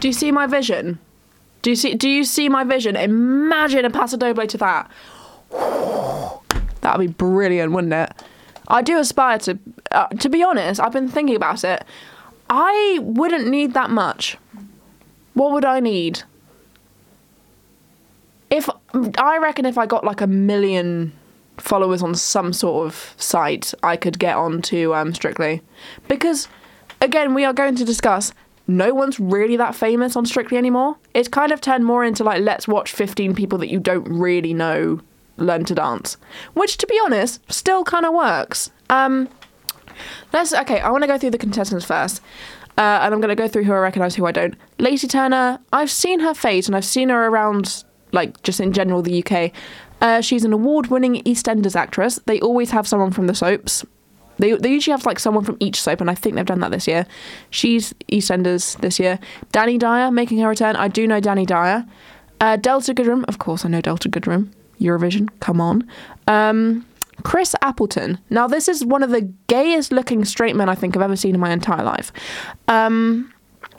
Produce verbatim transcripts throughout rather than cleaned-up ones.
Do you see my vision? Do you see? Do you see my vision? Imagine a Paso Doble to that. That would be brilliant, wouldn't it? I do aspire to... Uh, to be honest, I've been thinking about it. I wouldn't need that much. What would I need? If I reckon if I got like a million followers on some sort of site, I could get on to um, Strictly. Because, again, we are going to discuss... No one's really that famous on Strictly anymore. It's kind of turned more into like, let's watch fifteen people that you don't really know learn to dance. Which, to be honest, still kind of works. Um, let's, okay, I want to go through the contestants first. Uh, and I'm going to go through who I recognise, who I don't. Lacey Turner, I've seen her face and I've seen her around, like, just in general the U K. Uh, she's an award-winning EastEnders actress. They always have someone from the soaps. They they usually have like someone from each soap, and I think they've done that this year. She's EastEnders this year. Danny Dyer making her return. I do know Danny Dyer. Uh, Delta Goodrem, of course I know Delta Goodrem. Eurovision, come on. Um, Chris Appleton. Now this is one of the gayest looking straight men I think I've ever seen in my entire life. Um,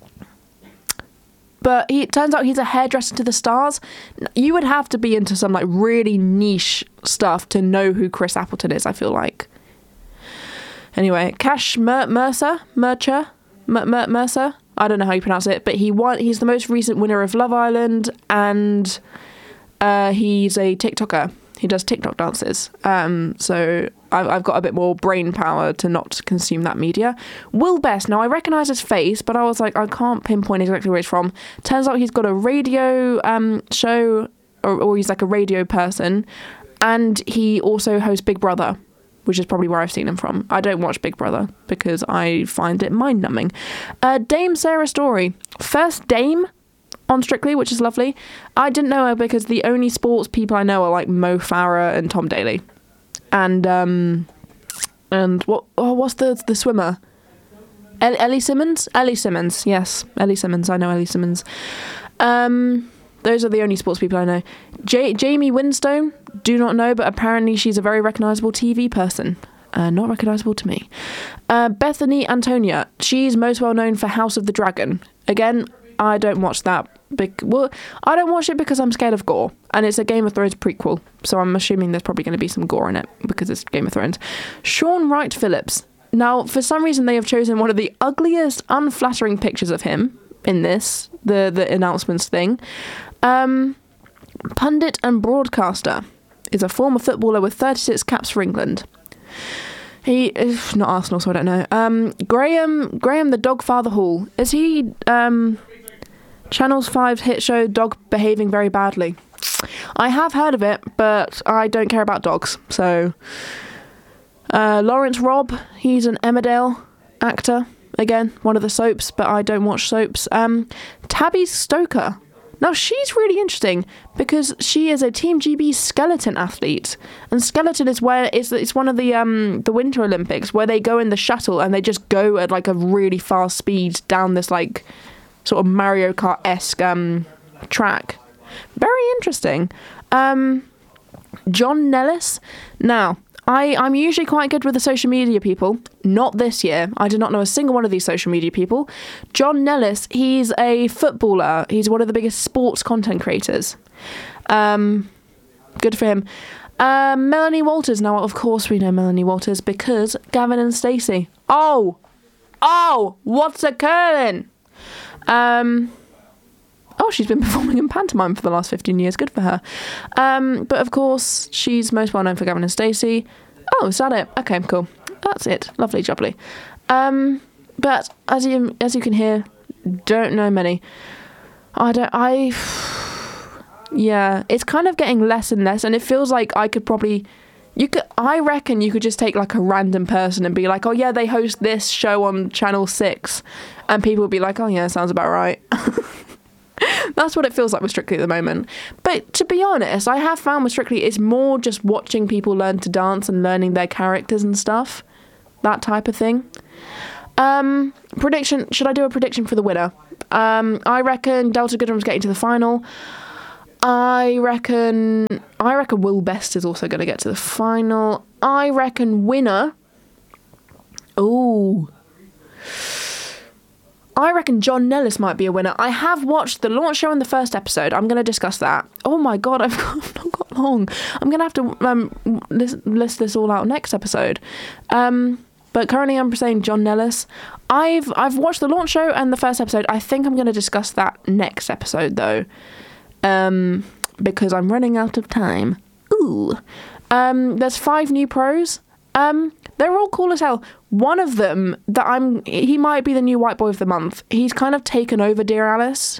but he, it turns out he's a hairdresser to the stars. You would have to be into some like really niche stuff to know who Chris Appleton is, I feel like. Anyway, Cash Mer- Mercer, Mercer, Mer- Mer- Mercer. I don't know how you pronounce it, but he won. He's the most recent winner of Love Island, and uh, he's a TikToker. He does TikTok dances. Um, so I've, I've got a bit more brain power to not consume that media. Will Best. Now I recognise his face, but I was like, I can't pinpoint exactly where he's from. Turns out he's got a radio um, show, or, or he's like a radio person, and he also hosts Big Brother, which is probably where I've seen him from. I don't watch Big Brother because I find it mind-numbing. Uh, Dame Sarah Story. First Dame on Strictly, which is lovely. I didn't know her because the only sports people I know are like Mo Farah and Tom Daley. And, um... And what? Oh, what's the the swimmer? El- Ellie Simmons? Ellie Simmons, yes. Ellie Simmons, I know Ellie Simmons. Um... Those are the only sports people I know. J- Jamie Winstone, do not know, but apparently she's a very recognisable T V person. Uh, not recognisable to me. Uh, Bethany Antonia, she's most well known for House of the Dragon. Again, I don't watch that. Bec- well, I don't watch it because I'm scared of gore. And it's a Game of Thrones prequel, so I'm assuming there's probably going to be some gore in it because it's Game of Thrones. Sean Wright Phillips. Now, for some reason, they have chosen one of the ugliest, unflattering pictures of him in this, the, the announcements thing. Um, pundit and broadcaster is a former footballer with thirty-six caps for England. He, not Arsenal, so I don't know. Um, Graham, Graham the Dog Father Hall. Is he um, Channel five's hit show Dog Behaving Very Badly? I have heard of it, but I don't care about dogs. So, uh, Lawrence Robb, he's an Emmerdale actor. Again, one of the soaps, but I don't watch soaps. Um, Tabby Stoker. Now, she's really interesting because she is a Team G B skeleton athlete. And skeleton is where it's, it's one of the um the Winter Olympics where they go in the shuttle and they just go at like a really fast speed down this like sort of Mario Kart-esque um, track. Very interesting. Um, John Nellis. Now, I, I'm usually quite good with the social media people. Not this year. I did not know a single one of these social media people. John Nellis, he's a footballer. He's one of the biggest sports content creators. Um, good for him. Uh, Melanie Walters. Now, of course we know Melanie Walters because Gavin and Stacey. Oh! Oh! What's occurring? Um... Oh, she's been performing in pantomime for the last fifteen years. Good for her. Um, but of course, she's most well known for Gavin and Stacey. Oh, is that it? Okay, cool. That's it. Lovely, jubbly. Um, but as you as you can hear, don't know many. I don't. I. Yeah, it's kind of getting less and less, and it feels like I could probably. You could. I reckon you could just take like a random person and be like, oh yeah, they host this show on Channel Six, and people would be like, oh yeah, sounds about right. That's what it feels like with Strictly at the moment. But to be honest, I have found with Strictly it's more just watching people learn to dance and learning their characters and stuff. That type of thing. Um, prediction. Should I do a prediction for the winner? Um, I reckon Delta Goodrem's getting to the final. I reckon... I reckon Will Best is also going to get to the final. I reckon winner... Ooh... I reckon John Nellis might be a winner. I have watched the launch show and the first episode. I'm going to discuss that. Oh my God, I've, got, I've not got long. I'm going to have to um, list, list this all out next episode. Um, but currently I'm saying John Nellis. I've I've watched the launch show and the first episode. I think I'm going to discuss that next episode though. Um, because I'm running out of time. Ooh. Um, there's five new pros. Um, they're all cool as hell. One of them that I'm, he might be the new white boy of the month. He's kind of taken over Dear Alice.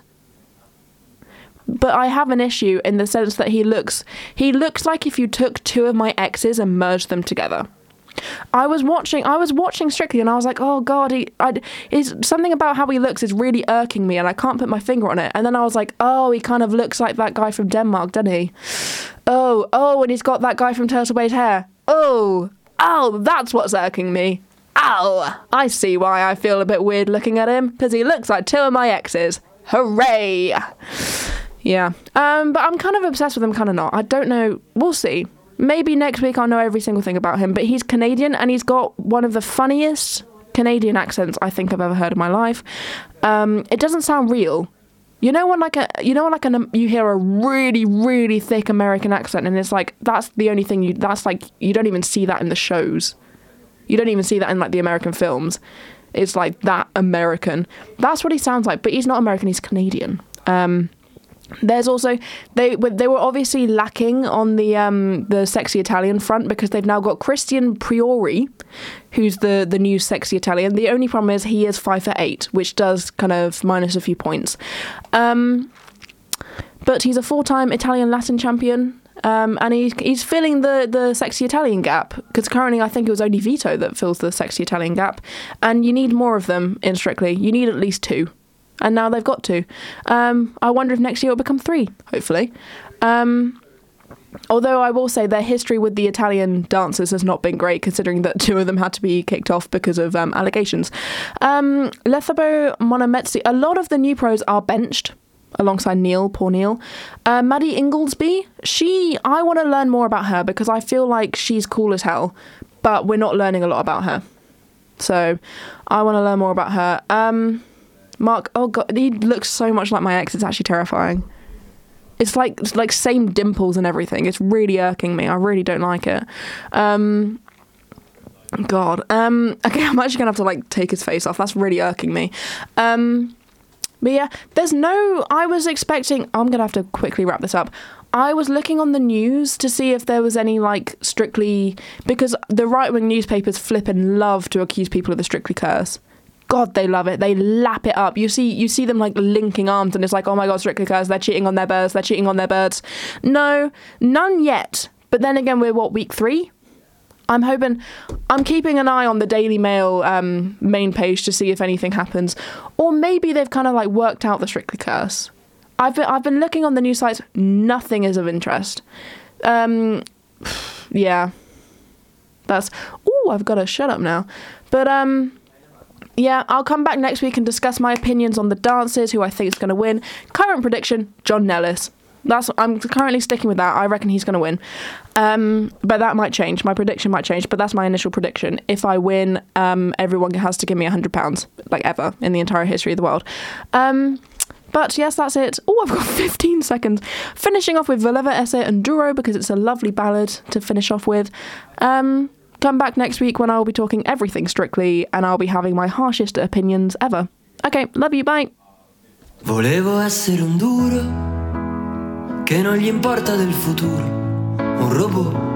But I have an issue in the sense that he looks, he looks like if you took two of my exes and merged them together. I was watching, I was watching Strictly and I was like, oh God, he, I, is something about how he looks is really irking me and I can't put my finger on it. And then I was like, oh, he kind of looks like that guy from Denmark, doesn't he? Oh, oh, and he's got that guy from Turtle Bay's hair. Oh, oh, that's what's irking me. Ow! I see why I feel a bit weird looking at him, because he looks like two of my exes. Hooray! Yeah. Um, but I'm kind of obsessed with him, kind of not. I don't know. We'll see. Maybe next week I'll know every single thing about him, but he's Canadian and he's got one of the funniest Canadian accents I think I've ever heard in my life. Um, it doesn't sound real. You know when like a you know when like an you hear a really really thick American accent and it's like that's the only thing you that's like you don't even see that in the shows. You don't even see that in like the American films. It's like that American. That's what he sounds like, but he's not American, he's Canadian. Um There's also they they were obviously lacking on the um the sexy Italian front because they've now got Christian Priori, who's the the new sexy Italian. The only problem is he is five foot eight, which does kind of minus a few points. Um, but he's a four-time Italian Latin champion, um, and he's he's filling the the sexy Italian gap because currently I think it was only Vito that fills the sexy Italian gap, and you need more of them in Strictly. You need at least two. And now they've got to. Um, I wonder if next year it'll become three, hopefully. Um, although I will say their history with the Italian dancers has not been great, considering that two of them had to be kicked off because of um, allegations. Um, Lethabo Monometsi, a lot of the new pros are benched alongside Neil, poor Neil. Uh, Maddie Inglesby, she, I want to learn more about her because I feel like she's cool as hell, but we're not learning a lot about her. So I want to learn more about her. Um... Mark, oh God, he looks so much like my ex. It's actually terrifying. It's like it's like same dimples and everything. It's really irking me. I really don't like it. Um, God. Um, okay, I'm actually gonna have to like take his face off. That's really irking me. Um, but yeah, there's no. I was expecting. I'm gonna have to quickly wrap this up. I was looking on the news to see if there was any like Strictly, because the right wing newspapers flip and love to accuse people of the Strictly curse. God, they love it. They lap it up. You see you see them like linking arms and it's like, oh my God, Strictly curse, they're cheating on their birds, they're cheating on their birds. No, none yet. But then again, we're what, week three? I'm hoping, I'm keeping an eye on the Daily Mail um, main page to see if anything happens. Or maybe they've kind of like worked out the Strictly curse. I've been, I've been looking on the news sites, nothing is of interest. Um, yeah. That's, ooh, I've got to shut up now. But, um... yeah, I'll come back next week and discuss my opinions on the dancers, who I think is going to win. Current prediction, John Nellis. That's I'm currently sticking with that. I reckon he's going to win. Um, but that might change. My prediction might change, but that's my initial prediction. If I win, um, everyone has to give me one hundred pounds, like ever, in the entire history of the world. Um, but yes, that's it. Oh, I've got fifteen seconds. Finishing off with Voleva Esse Enduro, because it's a lovely ballad to finish off with. Um... Come back next week when I'll be talking everything Strictly and I'll be having my harshest opinions ever. Okay, love you, bye. Volevo essere un duro che non gli importa del futuro, un robot